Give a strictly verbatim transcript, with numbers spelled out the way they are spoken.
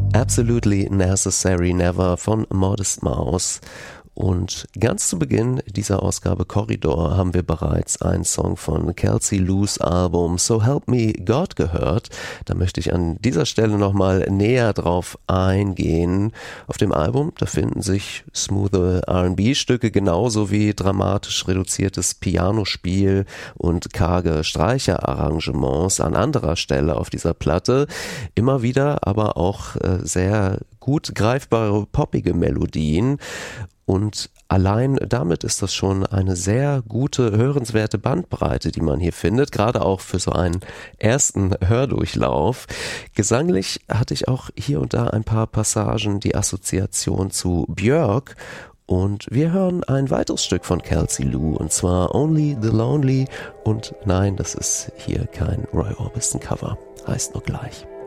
Absolutely Necessary Never von Modest Mouse. Und ganz zu Beginn dieser Ausgabe Korridor haben wir bereits einen Song von Kelsey Lu's Album So Help Me God gehört. Da möchte ich an dieser Stelle nochmal näher drauf eingehen. Auf dem Album, da finden sich smooth R and B-Stücke genauso wie dramatisch reduziertes Pianospiel und karge Streicherarrangements an anderer Stelle auf dieser Platte. Immer wieder aber auch äh, sehr gut greifbare poppige Melodien. Und allein damit ist das schon eine sehr gute, hörenswerte Bandbreite, die man hier findet, gerade auch für so einen ersten Hördurchlauf. Gesanglich hatte ich auch hier und da ein paar Passagen die Assoziation zu Björk. Und wir hören ein weiteres Stück von Kelsey Lu, und zwar Only the Lonely. Und nein, das ist hier kein Roy Orbison Cover, heißt nur gleich.